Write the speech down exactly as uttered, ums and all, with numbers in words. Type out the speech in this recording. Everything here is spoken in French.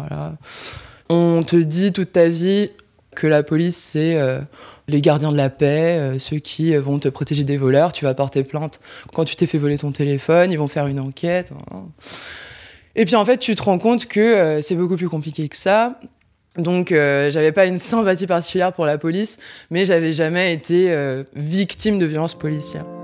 voilà. On te dit toute ta vie que la police, c'est euh, les gardiens de la paix, euh, ceux qui euh, vont te protéger des voleurs. Tu vas porter plainte quand tu t'es fait voler ton téléphone, ils vont faire une enquête. Hein. Et puis en fait, tu te rends compte que euh, c'est beaucoup plus compliqué que ça. Donc, euh, j'avais pas une sympathie particulière pour la police, mais j'avais jamais été euh, victime de violences policières.